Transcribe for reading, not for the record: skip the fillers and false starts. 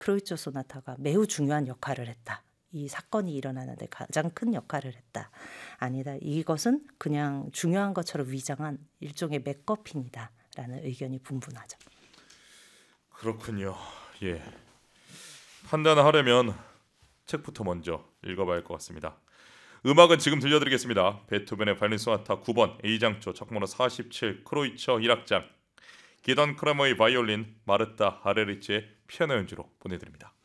프로이츠 소나타가 매우 중요한 역할을 했다. 이 사건이 일어나는데 가장 큰 역할을 했다. 아니다. 이것은 그냥 중요한 것처럼 위장한 일종의 맥거핀이다라는 의견이 분분하죠. 그렇군요. 예. 판단하려면 책부터 먼저 읽어봐야 할 것 같습니다. 음악은 지금 들려드리겠습니다. 베토벤의 바이올린 소나타 9번 A장조 작번호 47 크로이처 1악장 기던 크레머의 바이올린 마르타 아레리치의 피아노 연주로 보내드립니다.